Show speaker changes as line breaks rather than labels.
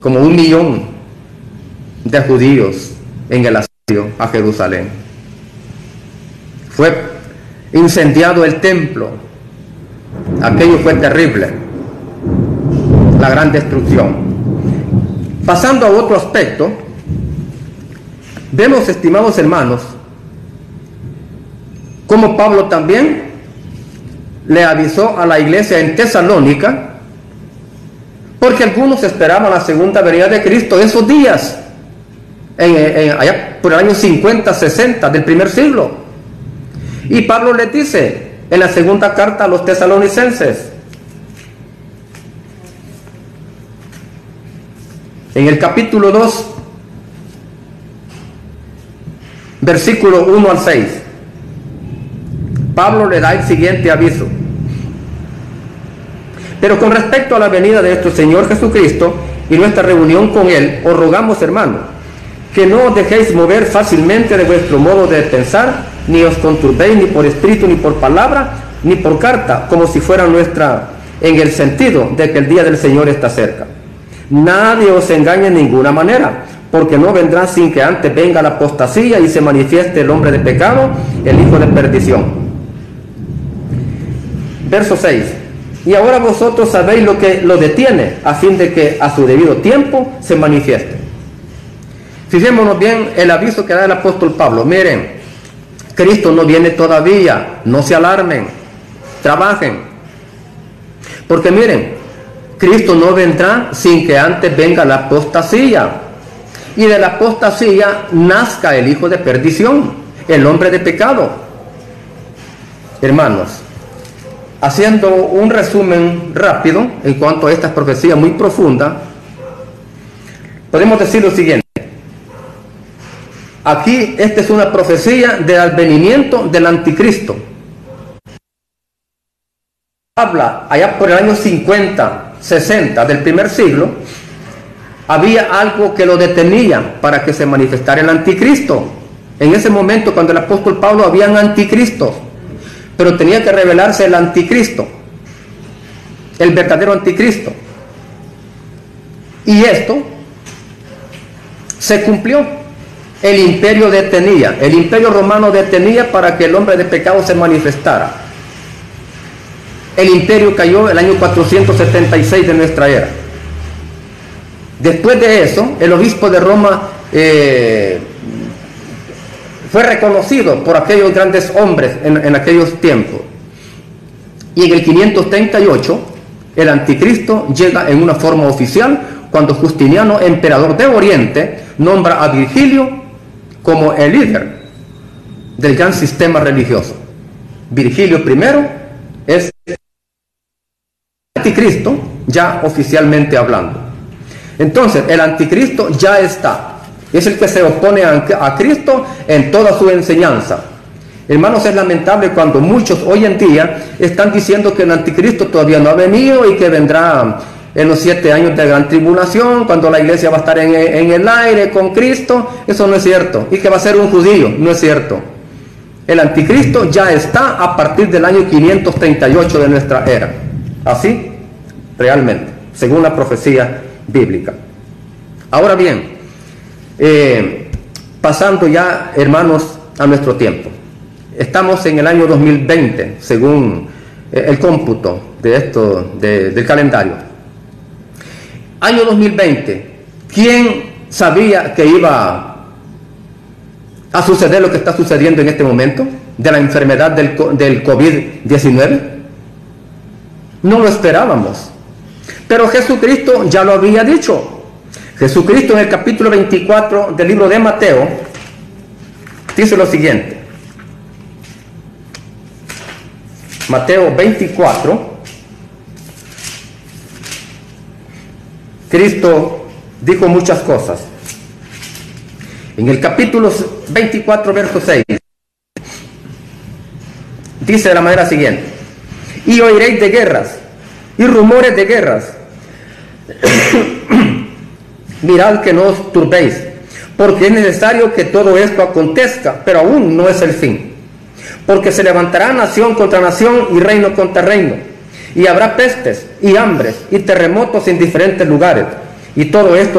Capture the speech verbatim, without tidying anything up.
como un millón de judíos en el asedio a Jerusalén. Fue incendiado el templo. Aquello fue terrible, la gran destrucción. Pasando a otro aspecto, vemos, estimados hermanos, como Pablo también le avisó a la iglesia en Tesalónica, porque algunos esperaban la segunda venida de Cristo en esos días, en, en, allá por el año cincuenta, sesenta del primer siglo. Y Pablo les dice en la segunda carta a los tesalonicenses, en el capítulo dos, versículo uno al seis, Pablo le da el siguiente aviso: pero con respecto a la venida de nuestro Señor Jesucristo y nuestra reunión con Él, os rogamos, hermanos, que no os dejéis mover fácilmente de vuestro modo de pensar, ni os conturbéis ni por espíritu, ni por palabra, ni por carta, como si fuera nuestra, en el sentido de que el día del Señor está cerca. Nadie os engañe en ninguna manera, porque no vendrá sin que antes venga la apostasía y se manifieste el hombre de pecado, el hijo de perdición. Verso seis. Y ahora vosotros sabéis lo que lo detiene, a fin de que a su debido tiempo se manifieste. Fijémonos bien el aviso que da el apóstol Pablo. Miren, Cristo no viene todavía, no se alarmen, trabajen. Porque miren, Cristo no vendrá sin que antes venga la apostasía. Y de la apostasía nazca el hijo de perdición, el hombre de pecado. Hermanos, haciendo un resumen rápido en cuanto a esta profecía muy profunda, podemos decir lo siguiente. Aquí esta es una profecía del advenimiento del anticristo. Habla allá por el año cincuenta, sesenta del primer siglo, había algo que lo detenía para que se manifestara el anticristo. En ese momento, cuando el apóstol Pablo, habían anticristos, pero tenía que revelarse el anticristo, el verdadero anticristo. Y esto se cumplió. El imperio detenía, el imperio romano detenía para que el hombre de pecado se manifestara. El imperio cayó el año cuatrocientos setenta y seis de nuestra era. Después de eso, el obispo de Roma eh, fue reconocido por aquellos grandes hombres en, en aquellos tiempos. Y en el quinientos treinta y ocho, el anticristo llega en una forma oficial cuando Justiniano, emperador de Oriente, nombra a Virgilio como el líder del gran sistema religioso. Virgilio primero es el anticristo, ya oficialmente hablando. Entonces, el anticristo ya está. Es el que se opone a, a Cristo en toda su enseñanza. Hermanos, es lamentable cuando muchos hoy en día están diciendo que el anticristo todavía no ha venido y que vendrá en los siete años de gran tribulación, cuando la iglesia va a estar en, en el aire con Cristo. Eso no es cierto. Y que va a ser un judío, no es cierto. El anticristo ya está a partir del año quinientos treinta y ocho de nuestra era. Así, realmente, según la profecía bíblica. Ahora bien, eh, pasando ya, hermanos, a nuestro tiempo. Estamos en el año dos mil veinte, según eh, el cómputo de esto, de, del calendario. Año dos mil veinte, ¿quién sabía que iba a suceder lo que está sucediendo en este momento de la enfermedad del, del COVID diecinueve? No lo esperábamos, pero Jesucristo ya lo había dicho. Jesucristo en el capítulo veinticuatro del libro de Mateo dice lo siguiente. Mateo veinticuatro. Cristo dijo muchas cosas. En el capítulo veinticuatro, verso seis, dice de la manera siguiente: y oiréis de guerras y rumores de guerras. Mirad que no os turbéis, porque es necesario que todo esto acontezca, pero aún no es el fin. Porque se levantará nación contra nación y reino contra reino, y habrá pestes y hambres y terremotos en diferentes lugares, Y todo esto